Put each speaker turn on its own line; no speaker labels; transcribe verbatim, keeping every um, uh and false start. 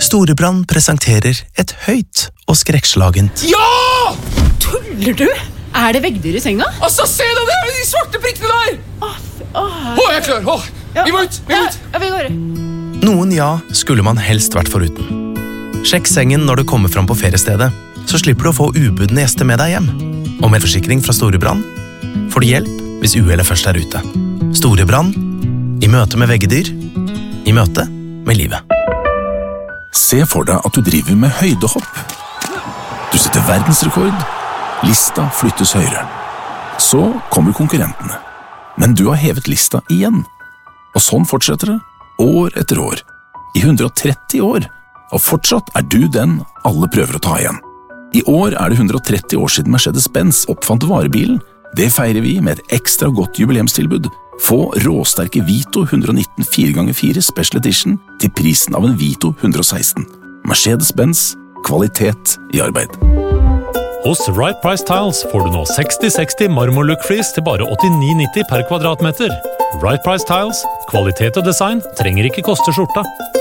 Storebrand presenterer et høyt og skrekkslagent.
Ja!
Tuller du? Er det veggdyr i senga?
Altså, se deg det! De svarte prikkene der!
Åh, åh.
Å, jeg er klar! Åh, vi må ut! Vi må ut!
Ja, vi går.
Noen ja skulle man helst vært foruten. Sjekk sengen når du kommer fram på feriestedet, så slipper du å få ubudne gjester med deg hjem. Og med forsikring fra Storebrand får du hjelp hvis uhellet først er ute. Storebrand, i møte med veggedyr, i møte med livet.
Se for deg at du driver med høydehopp. Du setter verdensrekord, lista flyttes høyere. Så kommer konkurrentene, men du har hevet lista igjen. Og sånn fortsetter det, år etter år, i hundre og tretti år, og fortsatt er du den alle prøver å ta igjen. I år er det hundre og tretti år siden Mercedes-Benz oppfant varebilen. Det feirer vi med et ekstra godt jubileumstilbud. Få råsterke Vito hundre og nitten fire ganger fire Special Edition til prisen av en Vito hundre og seksten. Mercedes-Benz, kvalitet i arbeid.
Hos Right Price Tiles får du nå seksti seksti marmorlook-flis til bare åttini nitti per kvadratmeter. Right Price Tiles, kvalitet og design trenger ikke koste skjorta.